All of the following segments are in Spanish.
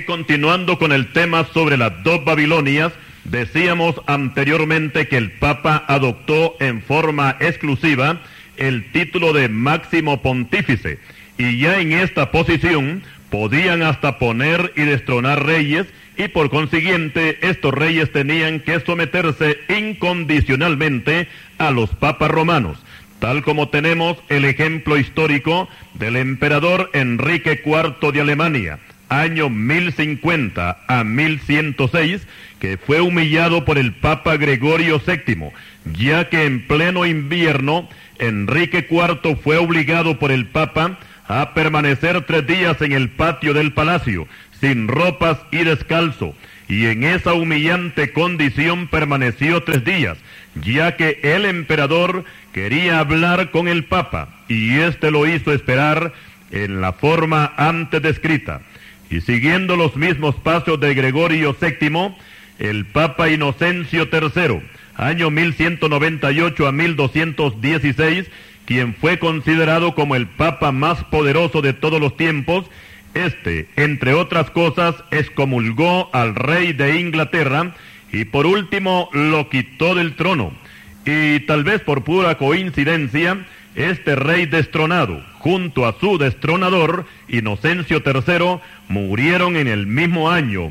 continuando con el tema sobre las dos Babilonias, decíamos anteriormente que el Papa adoptó en forma exclusiva el título de máximo pontífice, y ya en esta posición podían hasta poner y destronar reyes, y por consiguiente estos reyes tenían que someterse incondicionalmente a los papas romanos, tal como tenemos el ejemplo histórico del emperador Enrique IV de Alemania, año 1050 a 1106, que fue humillado por el Papa Gregorio VII, ya que en pleno invierno Enrique IV fue obligado por el Papa a permanecer 3 días en el patio del palacio, sin ropas y descalzo, y en esa humillante condición permaneció 3 días, ya que el emperador quería hablar con el Papa, y éste lo hizo esperar en la forma antes descrita. Y siguiendo los mismos pasos de Gregorio VII, el Papa Inocencio III, año 1198 a 1216, quien fue considerado como el Papa más poderoso de todos los tiempos, entre otras cosas, excomulgó al rey de Inglaterra y por último lo quitó del trono. Y tal vez por pura coincidencia, este rey destronado, junto a su destronador, Inocencio III, murieron en el mismo año,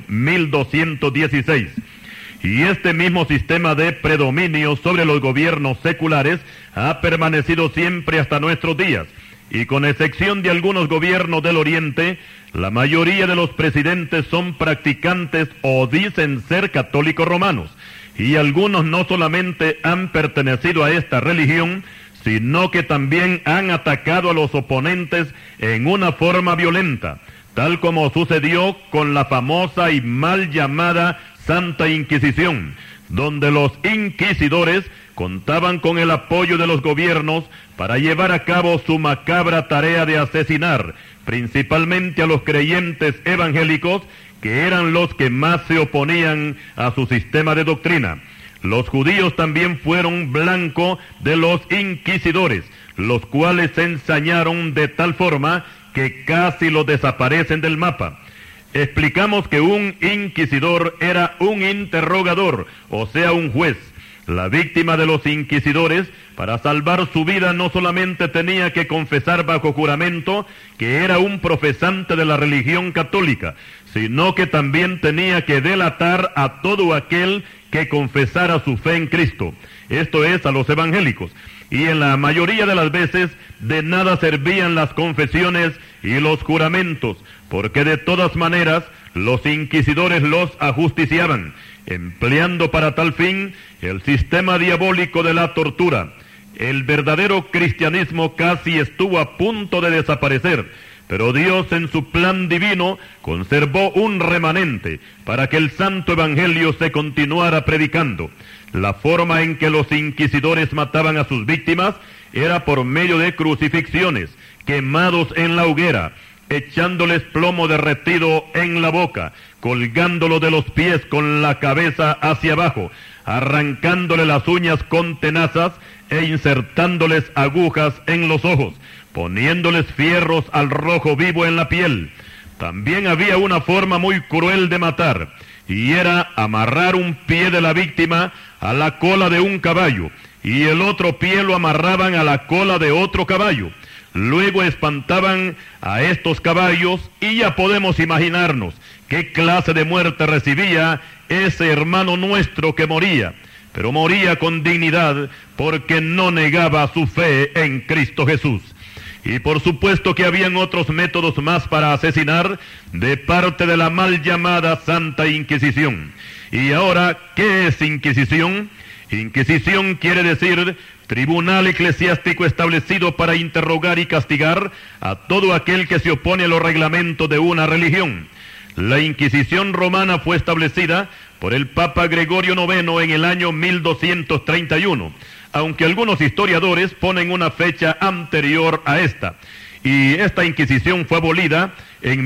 1216. Y este mismo sistema de predominio sobre los gobiernos seculares ha permanecido siempre hasta nuestros días, y con excepción de algunos gobiernos del Oriente, la mayoría de los presidentes son practicantes o dicen ser católicos romanos, y algunos no solamente han pertenecido a esta religión, sino que también han atacado a los oponentes en una forma violenta, tal como sucedió con la famosa y mal llamada Santa Inquisición, donde los inquisidores contaban con el apoyo de los gobiernos para llevar a cabo su macabra tarea de asesinar, principalmente a los creyentes evangélicos, que eran los que más se oponían a su sistema de doctrina. Los judíos también fueron blanco de los inquisidores, los cuales se ensañaron de tal forma que casi los desaparecen del mapa. Explicamos que un inquisidor era un interrogador, o sea, un juez. La víctima de los inquisidores, para salvar su vida, no solamente tenía que confesar bajo juramento que era un profesante de la religión católica, sino que también tenía que delatar a todo aquel que confesara su fe en Cristo, esto es, a los evangélicos. Y en la mayoría de las veces de nada servían las confesiones y los juramentos, porque de todas maneras los inquisidores los ajusticiaban, empleando para tal fin el sistema diabólico de la tortura. El verdadero cristianismo casi estuvo a punto de desaparecer, pero Dios en su plan divino conservó un remanente para que el santo evangelio se continuara predicando. La forma en que los inquisidores mataban a sus víctimas era por medio de crucifixiones, quemados en la hoguera, echándoles plomo derretido en la boca, colgándolo de los pies con la cabeza hacia abajo, arrancándole las uñas con tenazas e insertándoles agujas en los ojos, poniéndoles fierros al rojo vivo en la piel. También había una forma muy cruel de matar, y era amarrar un pie de la víctima a la cola de un caballo, y el otro pie lo amarraban a la cola de otro caballo. Luego espantaban a estos caballos, y ya podemos imaginarnos qué clase de muerte recibía ese hermano nuestro que moría, pero moría con dignidad porque no negaba su fe en Cristo Jesús. Y por supuesto que habían otros métodos más para asesinar de parte de la mal llamada Santa Inquisición. Y ahora, ¿qué es Inquisición? Inquisición quiere decir tribunal eclesiástico establecido para interrogar y castigar a todo aquel que se opone a los reglamentos de una religión. La Inquisición romana fue establecida por el Papa Gregorio IX en el año 1231, aunque algunos historiadores ponen una fecha anterior a esta. Y esta Inquisición fue abolida en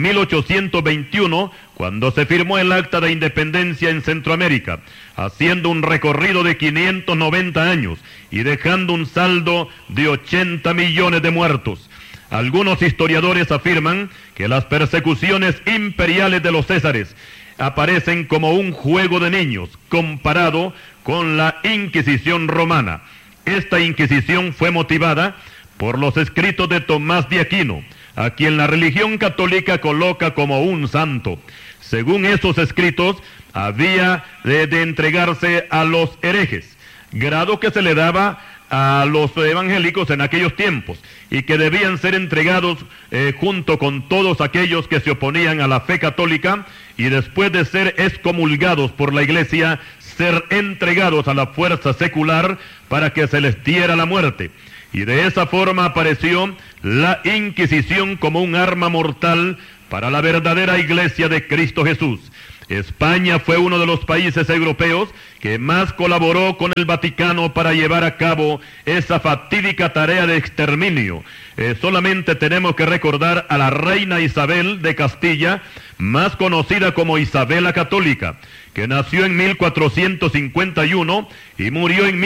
1821, cuando se firmó el Acta de Independencia en Centroamérica, haciendo un recorrido de 590 años y dejando un saldo de 80 millones de muertos. Algunos historiadores afirman que las persecuciones imperiales de los Césares aparecen como un juego de niños comparado con la Inquisición romana. Esta Inquisición fue motivada por los escritos de Tomás de Aquino, a quien la religión católica coloca como un santo. Según esos escritos, había de entregarse a los herejes, grado que se le daba a los evangélicos en aquellos tiempos, y que debían ser entregados junto con todos aquellos que se oponían a la fe católica, y después de ser excomulgados por la Iglesia, ser entregados a la fuerza secular para que se les diera la muerte. Y de esa forma apareció la Inquisición como un arma mortal para la verdadera Iglesia de Cristo Jesús. España fue uno de los países europeos que más colaboró con el Vaticano para llevar a cabo esa fatídica tarea de exterminio. Solamente tenemos que recordar a la reina Isabel de Castilla, más conocida como Isabel la Católica, que nació en 1451 y murió en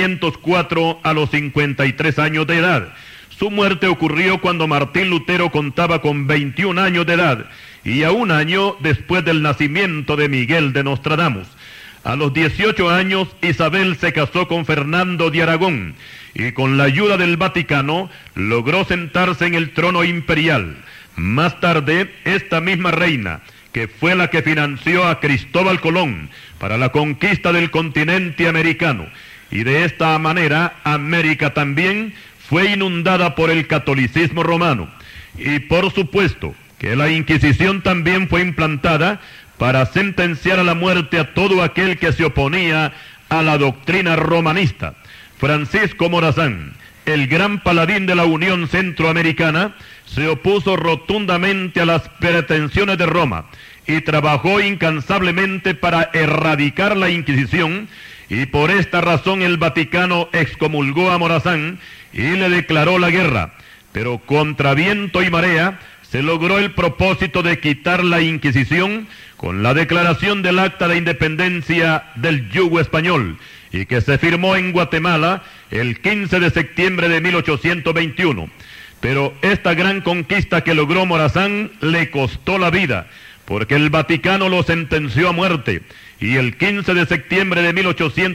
1504 a los 53 años de edad. Su muerte ocurrió cuando Martín Lutero contaba con 21 años de edad y a un año después del nacimiento de Miguel de Nostradamus. A los 18 años Isabel se casó con Fernando de Aragón y con la ayuda del Vaticano logró sentarse en el trono imperial. Más tarde, esta misma reina, que fue la que financió a Cristóbal Colón para la conquista del continente americano, y de esta manera América también fue inundada por el catolicismo romano. Y por supuesto que la Inquisición también fue implantada para sentenciar a la muerte a todo aquel que se oponía a la doctrina romanista. Francisco Morazán, el gran paladín de la Unión Centroamericana, se opuso rotundamente a las pretensiones de Roma y trabajó incansablemente para erradicar la Inquisición, y por esta razón el Vaticano excomulgó a Morazán y le declaró la guerra. Pero contra viento y marea se logró el propósito de quitar la Inquisición con la declaración del Acta de Independencia del Yugo Español, y que se firmó en Guatemala el 15 de septiembre de 1821. Pero esta gran conquista que logró Morazán le costó la vida, porque el Vaticano lo sentenció a muerte, y el 15 de septiembre de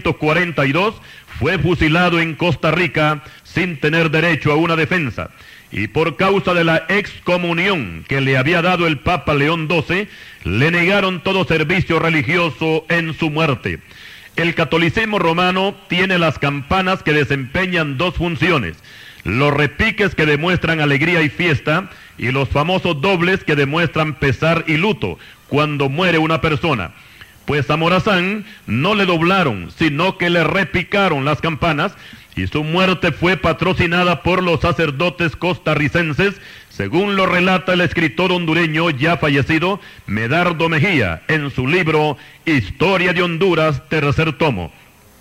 1842 fue fusilado en Costa Rica sin tener derecho a una defensa. Y por causa de la excomunión que le había dado el Papa León XII, le negaron todo servicio religioso en su muerte. El catolicismo romano tiene las campanas que desempeñan dos funciones: los repiques que demuestran alegría y fiesta, y los famosos dobles que demuestran pesar y luto cuando muere una persona. Pues a Morazán no le doblaron, sino que le repicaron las campanas, y su muerte fue patrocinada por los sacerdotes costarricenses, según lo relata el escritor hondureño ya fallecido Medardo Mejía en su libro Historia de Honduras, tercer tomo.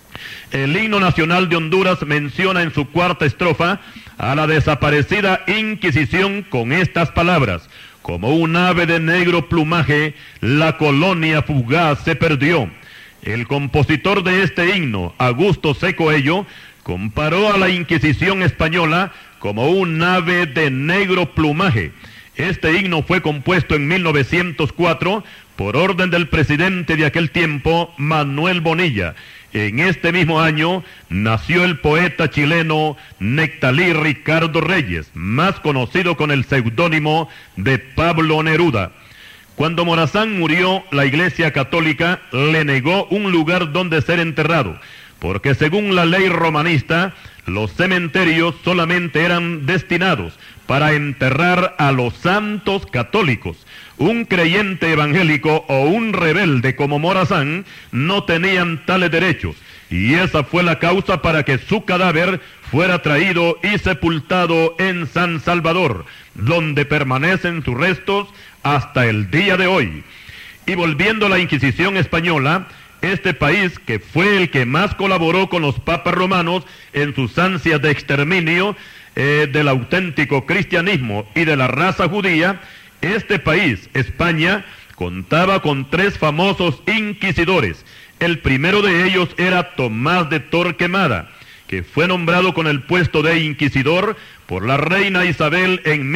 El himno nacional de Honduras menciona en su cuarta estrofa a la desaparecida Inquisición con estas palabras: como un ave de negro plumaje, la colonia fugaz se perdió. El compositor de este himno, Augusto C. Coello, comparó a la Inquisición española como un ave de negro plumaje. Este himno fue compuesto en 1904 por orden del presidente de aquel tiempo, Manuel Bonilla. En este mismo año nació el poeta chileno Nectalí Ricardo Reyes, más conocido con el seudónimo de Pablo Neruda. Cuando Morazán murió, la Iglesia Católica le negó un lugar donde ser enterrado, porque según la ley romanista, los cementerios solamente eran destinados para enterrar a los santos católicos. Un creyente evangélico o un rebelde como Morazán no tenían tales derechos, y esa fue la causa para que su cadáver fuera traído y sepultado en San Salvador, donde permanecen sus restos hasta el día de hoy. Y volviendo a la Inquisición española, este país, que fue el que más colaboró con los papas romanos en sus ansias de exterminio del auténtico cristianismo y de la raza judía, este país, España, contaba con tres famosos inquisidores. El primero de ellos era Tomás de Torquemada, que fue nombrado con el puesto de inquisidor por la reina Isabel en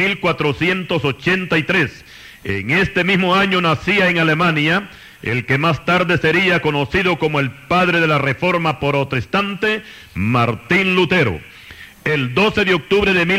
1483. En este mismo año nacía en Alemania el que más tarde sería conocido como el padre de la Reforma protestante, Martín Lutero. El 12 de octubre de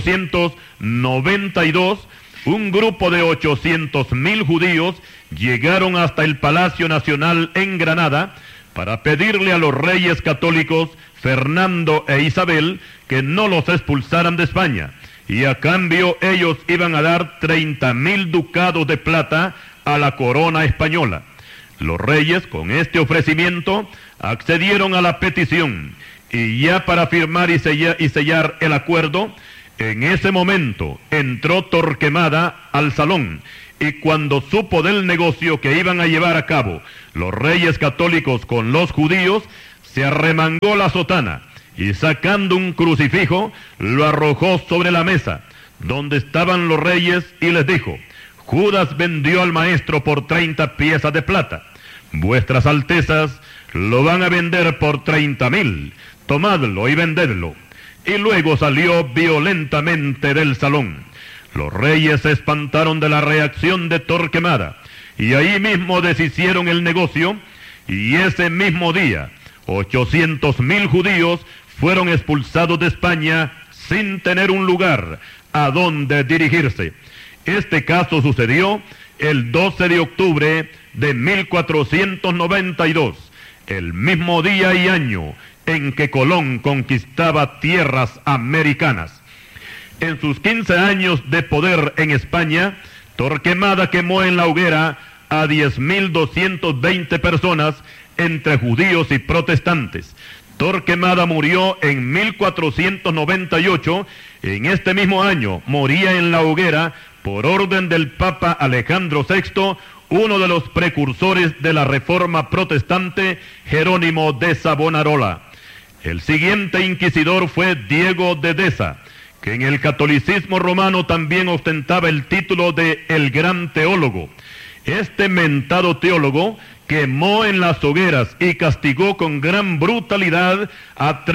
1492, un grupo de 800,000 judíos llegaron hasta el Palacio Nacional en Granada para pedirle a los reyes católicos Fernando e Isabel que no los expulsaran de España, y a cambio ellos iban a dar 30,000 ducados de plata a la corona española. Los reyes, con este ofrecimiento, accedieron a la petición, y ya para firmar y sellar el acuerdo, en ese momento entró Torquemada al salón, y cuando supo del negocio que iban a llevar a cabo los reyes católicos con los judíos, se arremangó la sotana, y sacando un crucifijo, lo arrojó sobre la mesa, donde estaban los reyes, y les dijo: Judas vendió al maestro por 30 piezas de plata. Vuestras altezas lo van a vender por 30,000. Tomadlo y vendedlo. Y luego salió violentamente del salón. Los reyes se espantaron de la reacción de Torquemada, y ahí mismo deshicieron el negocio, y ese mismo día 800,000 judíos fueron expulsados de España sin tener un lugar a donde dirigirse. Este caso sucedió el 12 de octubre de 1492, el mismo día y año en que Colón conquistaba tierras americanas. En sus 15 años de poder en España, Torquemada quemó en la hoguera a 10,220 personas entre judíos y protestantes. Torquemada murió en 1498. En este mismo año moría en la hoguera, por orden del Papa Alejandro VI, uno de los precursores de la Reforma protestante, Jerónimo de Savonarola. El siguiente inquisidor fue Diego de Deza, que en el catolicismo romano también ostentaba el título de el gran teólogo. Este mentado teólogo quemó en las hogueras y castigó con gran brutalidad a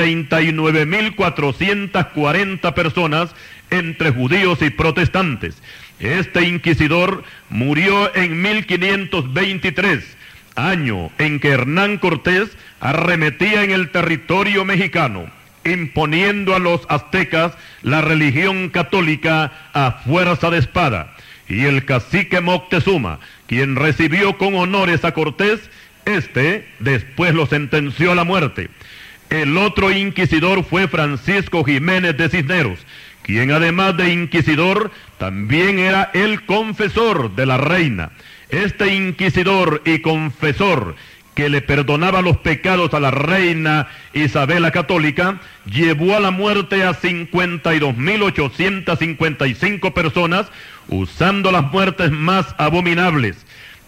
39,440 personas entre judíos y protestantes. Este inquisidor murió en 1523, año en que Hernán Cortés arremetía en el territorio mexicano, imponiendo a los aztecas la religión católica a fuerza de espada. Y el cacique Moctezuma, quien recibió con honores a Cortés, después lo sentenció a la muerte. El otro inquisidor fue Francisco Jiménez de Cisneros, quien además de inquisidor, también era el confesor de la reina. Este inquisidor y confesor, que le perdonaba los pecados a la reina Isabel la Católica, llevó a la muerte a 52,855 personas, usando las muertes más abominables.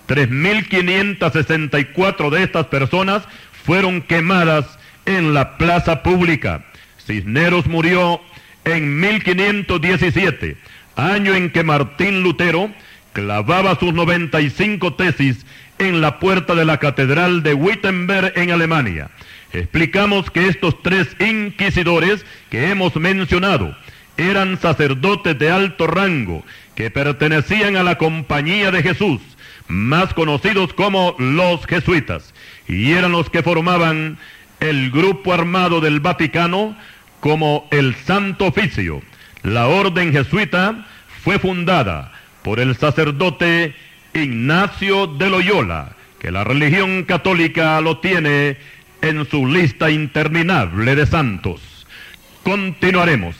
3,564 de estas personas fueron quemadas en la plaza pública. Cisneros murió en 1517, año en que Martín Lutero clavaba sus 95 tesis en la puerta de la Catedral de Wittenberg en Alemania. Explicamos que estos tres inquisidores que hemos mencionado eran sacerdotes de alto rango que pertenecían a la Compañía de Jesús, más conocidos como los jesuitas, y eran los que formaban el grupo armado del Vaticano como el Santo Oficio. La orden jesuita fue fundada por el sacerdote Ignacio de Loyola, que la religión católica lo tiene en su lista interminable de santos. Continuaremos.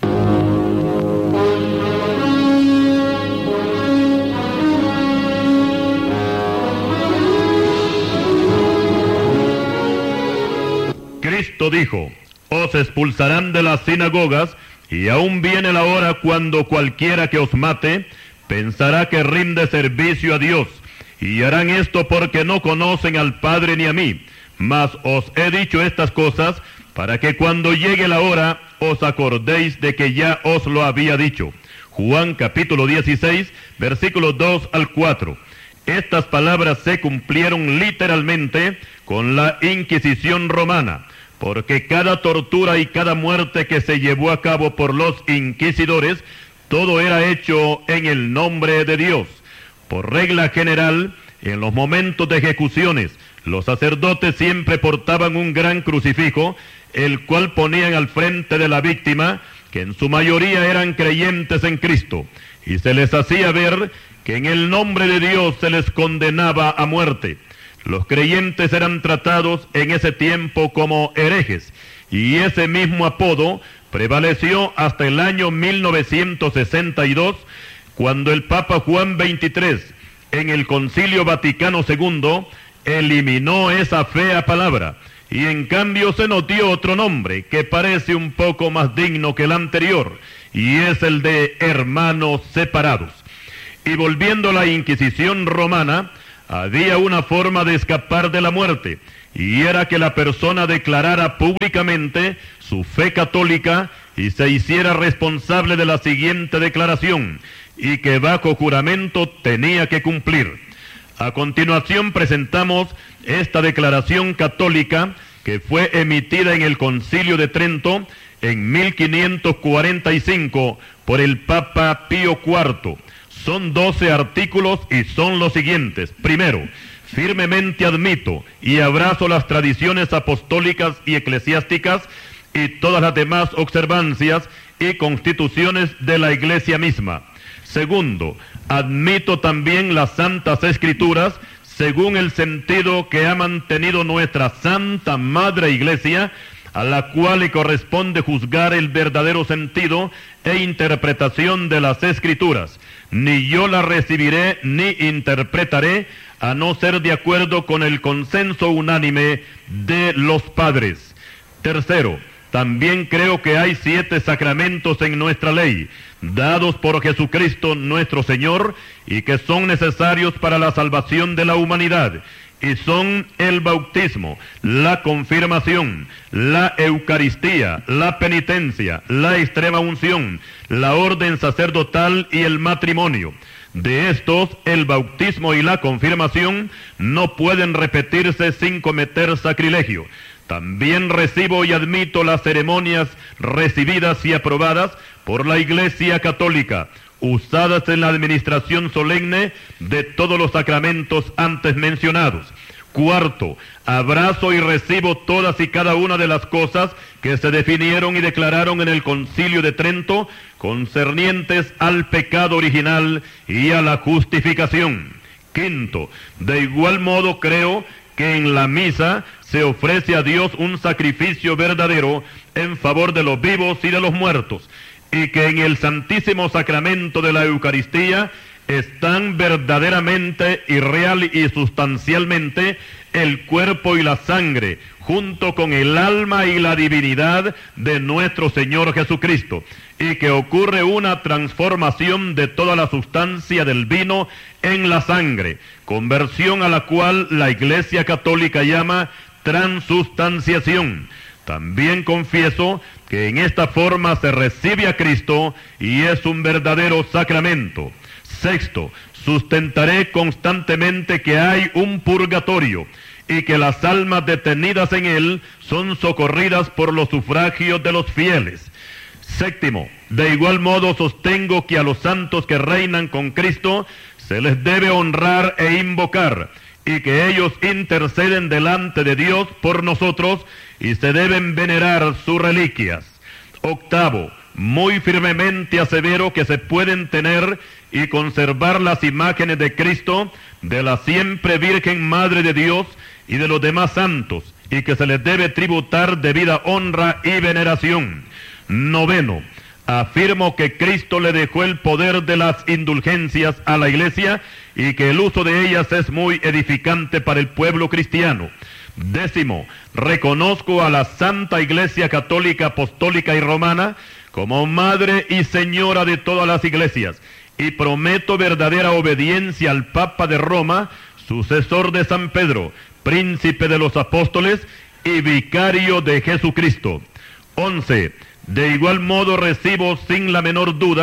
Cristo dijo: os expulsarán de las sinagogas, y aún viene la hora cuando cualquiera que os mate pensará que rinde servicio a Dios, y harán esto porque no conocen al Padre ni a mí. Mas os he dicho estas cosas para que cuando llegue la hora os acordéis de que ya os lo había dicho. Juan capítulo 16, versículos 2 al 4. Estas palabras se cumplieron literalmente con la Inquisición romana, porque cada tortura y cada muerte que se llevó a cabo por los inquisidores, todo era hecho en el nombre de Dios. Por regla general, en los momentos de ejecuciones, los sacerdotes siempre portaban un gran crucifijo, el cual ponían al frente de la víctima, que en su mayoría eran creyentes en Cristo, y se les hacía ver que en el nombre de Dios se les condenaba a muerte. Los creyentes eran tratados en ese tiempo como herejes, y ese mismo apodo prevaleció hasta el año 1962, cuando el Papa Juan XXIII, en el Concilio Vaticano II, eliminó esa fea palabra, y en cambio se nos dio otro nombre, que parece un poco más digno que el anterior, y es el de hermanos separados. Y volviendo a la Inquisición romana, había una forma de escapar de la muerte, y era que la persona declarara públicamente su fe católica y se hiciera responsable de la siguiente declaración, y que bajo juramento tenía que cumplir. A continuación presentamos esta declaración católica que fue emitida en el Concilio de Trento en 1545 por el Papa Pío IV. Son 12 artículos y son los siguientes. Primero, firmemente admito y abrazo las tradiciones apostólicas y eclesiásticas y todas las demás observancias y constituciones de la Iglesia misma. Segundo, admito también las Santas Escrituras según el sentido que ha mantenido nuestra Santa Madre Iglesia, a la cual le corresponde juzgar el verdadero sentido e interpretación de las Escrituras. Ni yo la recibiré ni interpretaré, a no ser de acuerdo con el consenso unánime de los padres. Tercero, también creo que hay 7 sacramentos en nuestra ley, dados por Jesucristo nuestro Señor, y que son necesarios para la salvación de la humanidad, y son el bautismo, la confirmación, la Eucaristía, la penitencia, la extrema unción, la orden sacerdotal y el matrimonio. De estos, el bautismo y la confirmación no pueden repetirse sin cometer sacrilegio. También recibo y admito las ceremonias recibidas y aprobadas por la Iglesia Católica, usadas en la administración solemne de todos los sacramentos antes mencionados. Cuarto, abrazo y recibo todas y cada una de las cosas que se definieron y declararon en el Concilio de Trento concernientes al pecado original y a la justificación. Quinto, de igual modo creo que en la misa se ofrece a Dios un sacrificio verdadero en favor de los vivos y de los muertos, y que en el Santísimo Sacramento de la Eucaristía están verdaderamente y real y sustancialmente el cuerpo y la sangre, junto con el alma y la divinidad de nuestro Señor Jesucristo, y que ocurre una transformación de toda la sustancia del vino en la sangre, conversión a la cual la Iglesia Católica llama transustanciación. También confieso que en esta forma se recibe a Cristo y es un verdadero sacramento. Sexto, sustentaré constantemente que hay un purgatorio y que las almas detenidas en él son socorridas por los sufragios de los fieles. Séptimo, de igual modo sostengo que a los santos que reinan con Cristo se les debe honrar e invocar, y que ellos interceden delante de Dios por nosotros y se deben venerar sus reliquias. Octavo, muy firmemente asevero que se pueden tener y conservar las imágenes de Cristo, de la siempre Virgen Madre de Dios y de los demás santos, y que se les debe tributar debida honra y veneración. Noveno, afirmo que Cristo le dejó el poder de las indulgencias a la Iglesia y que el uso de ellas es muy edificante para el pueblo cristiano. Décimo, reconozco a la Santa Iglesia Católica, Apostólica y Romana como Madre y Señora de todas las iglesias, y prometo verdadera obediencia al Papa de Roma, sucesor de San Pedro, príncipe de los apóstoles y vicario de Jesucristo. 11. De igual modo recibo sin la menor duda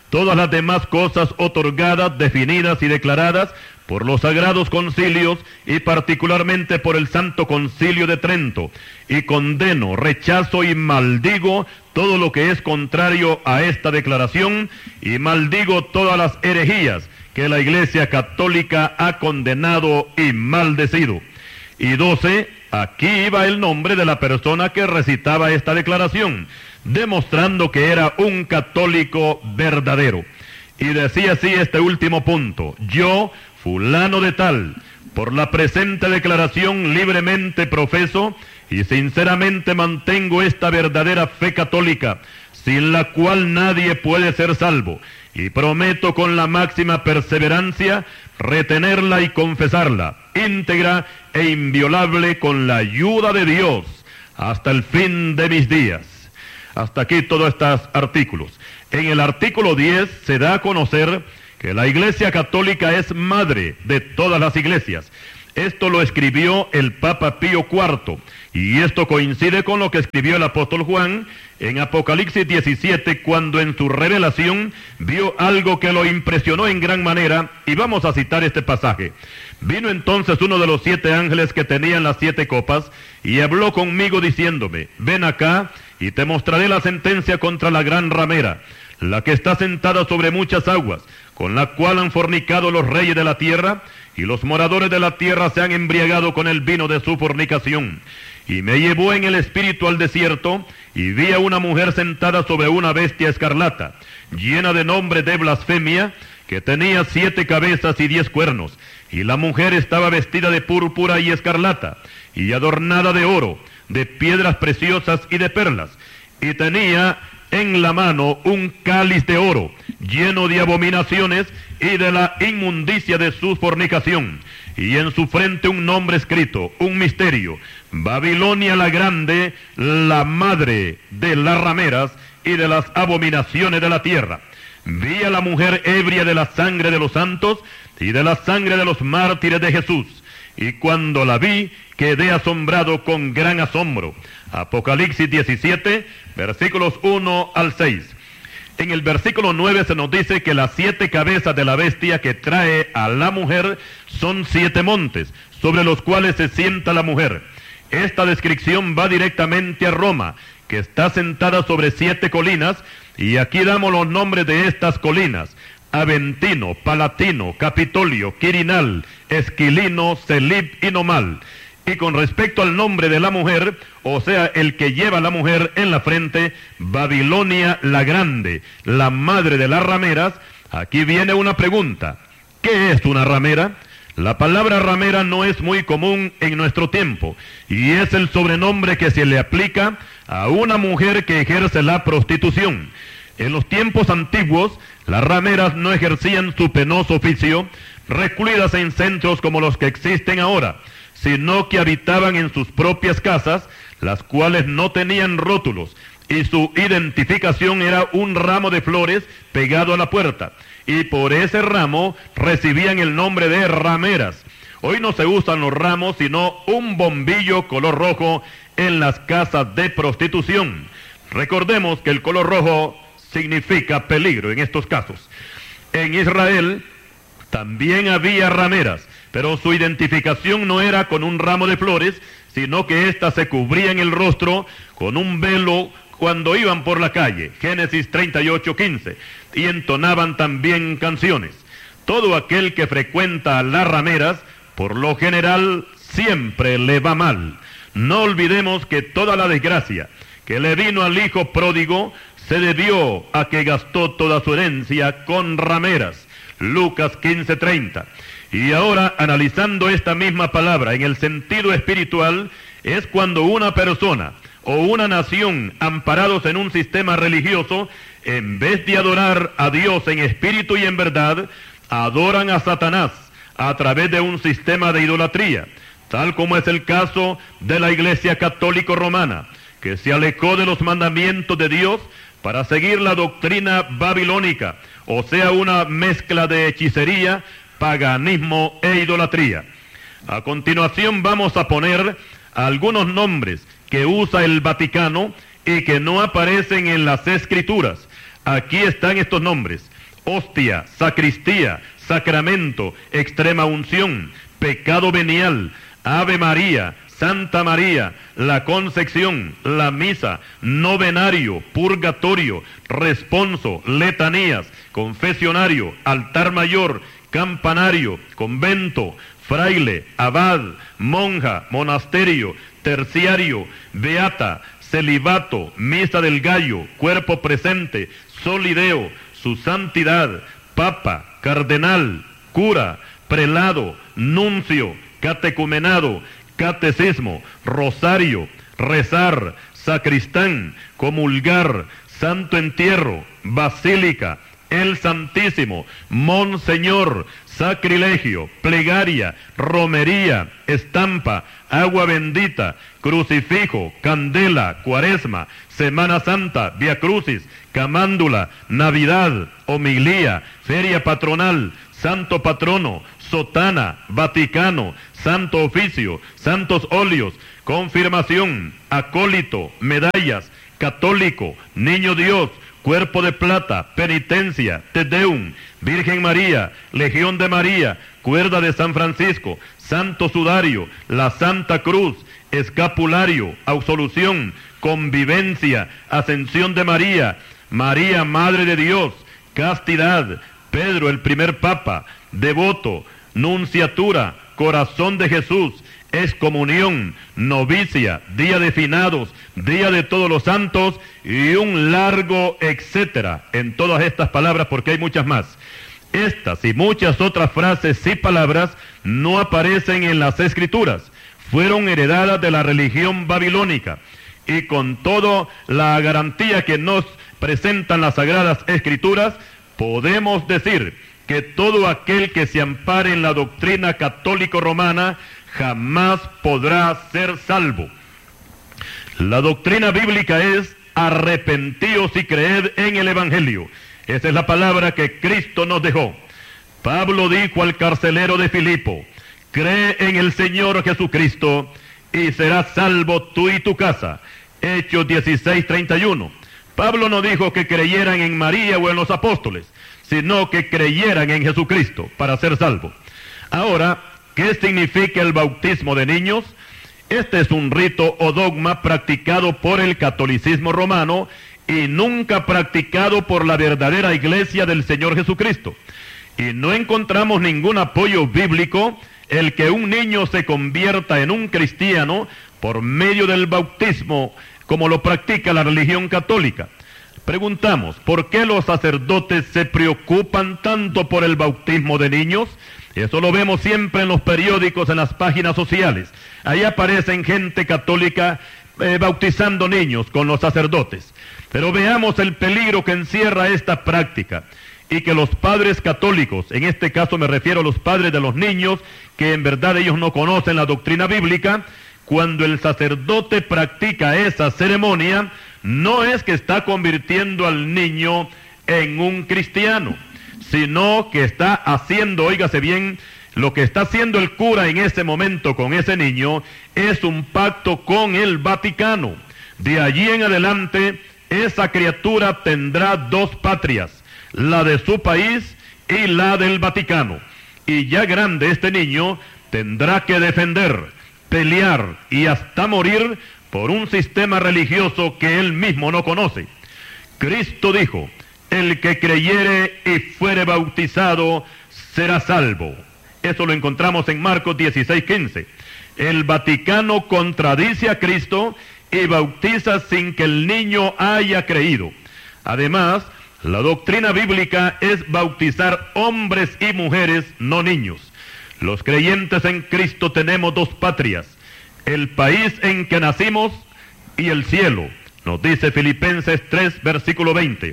todas las demás cosas otorgadas, definidas y declaradas por los sagrados concilios y particularmente por el Santo Concilio de Trento, y condeno, rechazo y maldigo todo lo que es contrario a esta declaración, y maldigo todas las herejías que la Iglesia Católica ha condenado y maldecido. Y 12, aquí iba el nombre de la persona que recitaba esta declaración, demostrando que era un católico verdadero. Y decía así este último punto: yo, fulano de tal, por la presente declaración libremente profeso y sinceramente mantengo esta verdadera fe católica, sin la cual nadie puede ser salvo, y prometo con la máxima perseverancia retenerla y confesarla, íntegra e inviolable con la ayuda de Dios, hasta el fin de mis días. Hasta aquí todos estos artículos. En el artículo 10 se da a conocer que la Iglesia Católica es madre de todas las iglesias. Esto lo escribió el Papa Pío IV, y esto coincide con lo que escribió el apóstol Juan en Apocalipsis 17, cuando en su revelación vio algo que lo impresionó en gran manera, y vamos a citar este pasaje. Vino entonces uno de los 7 ángeles que tenían las 7 copas, y habló conmigo diciéndome: ven acá, y te mostraré la sentencia contra la gran ramera, la que está sentada sobre muchas aguas, con la cual han fornicado los reyes de la tierra, y los moradores de la tierra se han embriagado con el vino de su fornicación. Y me llevó en el espíritu al desierto, y vi a una mujer sentada sobre una bestia escarlata, llena de nombre de blasfemia, que tenía 7 cabezas y 10 cuernos, y la mujer estaba vestida de púrpura y escarlata, y adornada de oro, de piedras preciosas y de perlas, y tenía en la mano un cáliz de oro, lleno de abominaciones y de la inmundicia de su fornicación, y en su frente un nombre escrito, un misterio: Babilonia la Grande, la madre de las rameras y de las abominaciones de la tierra. Vi a la mujer ebria de la sangre de los santos y de la sangre de los mártires de Jesús, y cuando la vi, quedé asombrado con gran asombro. Apocalipsis 17, versículos 1 al 6. En el versículo 9 se nos dice que las 7 cabezas de la bestia que trae a la mujer son 7 montes, sobre los cuales se sienta la mujer. Esta descripción va directamente a Roma, que está sentada sobre 7 colinas, y aquí damos los nombres de estas colinas: Aventino, Palatino, Capitolio, Quirinal, Esquilino, Celib y Nomal. Y con respecto al nombre de la mujer, o sea, el que lleva a la mujer en la frente, Babilonia la Grande, la madre de las rameras, aquí viene una pregunta: ¿qué es una ramera? La palabra ramera no es muy común en nuestro tiempo, y es el sobrenombre que se le aplica a una mujer que ejerce la prostitución. En los tiempos antiguos, las rameras no ejercían su penoso oficio recluidas en centros como los que existen ahora, sino que habitaban en sus propias casas, las cuales no tenían rótulos, y su identificación era un ramo de flores pegado a la puerta, y por ese ramo recibían el nombre de rameras. Hoy no se usan los ramos, sino un bombillo color rojo en las casas de prostitución. Recordemos que el color rojo significa peligro en estos casos. En Israel también había rameras, pero su identificación no era con un ramo de flores, sino que éstas se cubrían el rostro con un velo cuando iban por la calle, Génesis 38:15, y entonaban también canciones. Todo aquel que frecuenta las rameras, por lo general, siempre le va mal. No olvidemos que toda la desgracia que le vino al hijo pródigo se debió a que gastó toda su herencia con rameras, Lucas 15:30. Y ahora, analizando esta misma palabra en el sentido espiritual, es cuando una persona o una nación, amparados en un sistema religioso, en vez de adorar a Dios en espíritu y en verdad, adoran a Satanás a través de un sistema de idolatría, tal como es el caso de la Iglesia Católica Romana, que se alejó de los mandamientos de Dios para seguir la doctrina babilónica, o sea, una mezcla de hechicería, paganismo e idolatría. A continuación vamos a poner algunos nombres que usa el Vaticano y que no aparecen en las Escrituras. Aquí están estos nombres: hostia, sacristía, sacramento, extrema unción, pecado venial, Ave María, Santa María, la Concepción, la misa, novenario, purgatorio, responso, letanías, confesionario, altar mayor, campanario, convento, fraile, abad, monja, monasterio, terciario, beata, celibato, misa del gallo, cuerpo presente, solideo, su santidad, papa, cardenal, cura, prelado, nuncio, catecumenado, catecismo, rosario, rezar, sacristán, comulgar, santo entierro, basílica, el Santísimo, Monseñor, sacrilegio, plegaria, romería, estampa, agua bendita, crucifijo, candela, cuaresma, Semana Santa, Via Crucis, camándula, Navidad, homilía, feria patronal, santo patrono, sotana, Vaticano, santo oficio, santos óleos, confirmación, acólito, medallas, católico, niño Dios, cuerpo de plata, penitencia, Te Deum, Virgen María, Legión de María, cuerda de San Francisco, santo sudario, la Santa Cruz, escapulario, absolución, convivencia, ascensión de María, María Madre de Dios, castidad, Pedro el primer Papa, devoto, nunciatura, corazón de Jesús, excomunión, novicia, día de finados, día de todos los santos y un largo etcétera en todas estas palabras, porque hay muchas más. Estas y muchas otras frases y palabras no aparecen en las Escrituras, fueron heredadas de la religión babilónica, y con toda la garantía que nos presentan las Sagradas Escrituras, podemos decir que todo aquel que se ampare en la doctrina católico-romana jamás podrá ser salvo. La doctrina bíblica es: arrepentíos y creed en el Evangelio. Esa es la palabra que Cristo nos dejó. Pablo dijo al carcelero de Filipo: cree en el Señor Jesucristo y serás salvo tú y tu casa. Hechos 16:31. Pablo no dijo que creyeran en María o en los apóstoles, sino que creyeran en Jesucristo para ser salvo. Ahora, ¿qué significa el bautismo de niños? Este es un rito o dogma practicado por el catolicismo romano y nunca practicado por la verdadera iglesia del Señor Jesucristo. Y no encontramos ningún apoyo bíblico el que un niño se convierta en un cristiano por medio del bautismo, como lo practica la religión católica. Preguntamos, ¿por qué los sacerdotes se preocupan tanto por el bautismo de niños? Eso lo vemos siempre en los periódicos, en las páginas sociales. Ahí aparecen gente católica bautizando niños con los sacerdotes. Pero veamos el peligro que encierra esta práctica, y que los padres católicos, en este caso me refiero a los padres de los niños, que en verdad ellos no conocen la doctrina bíblica, cuando el sacerdote practica esa ceremonia, no es que está convirtiendo al niño en un cristiano, sino que está haciendo, óigase bien, lo que está haciendo el cura en ese momento con ese niño es un pacto con el Vaticano. De allí en adelante, esa criatura tendrá dos patrias, la de su país y la del Vaticano. Y ya grande este niño tendrá que defender, pelear y hasta morir por un sistema religioso que él mismo no conoce. Cristo dijo: el que creyere y fuere bautizado será salvo. Eso lo encontramos en Marcos 16:15. El Vaticano contradice a Cristo y bautiza sin que el niño haya creído. Además, la doctrina bíblica es bautizar hombres y mujeres, no niños. Los creyentes en Cristo tenemos dos patrias: el país en que nacimos y el cielo. Nos dice Filipenses 3, versículo 20.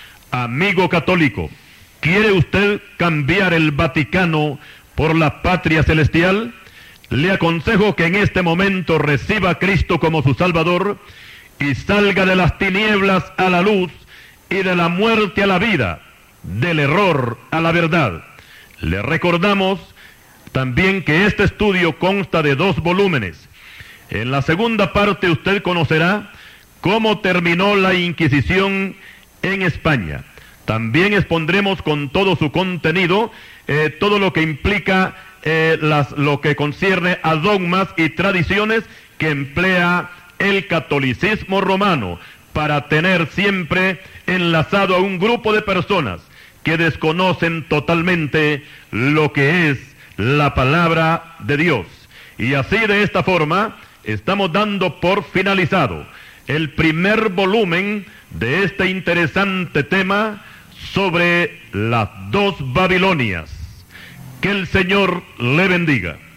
Amigo católico, ¿quiere usted cambiar el Vaticano por la patria celestial? Le aconsejo que en este momento reciba a Cristo como su Salvador y salga de las tinieblas a la luz y de la muerte a la vida, del error a la verdad. Le recordamos también que este estudio consta de 2 volúmenes. En la segunda parte usted conocerá cómo terminó la Inquisición en España. También expondremos con todo su contenido todo lo que implica lo que concierne a dogmas y tradiciones que emplea el catolicismo romano para tener siempre enlazado a un grupo de personas que desconocen totalmente lo que es la palabra de Dios. Y así, de esta forma, estamos dando por finalizado el primer volumen de este interesante tema sobre las dos Babilonias. Que el Señor le bendiga.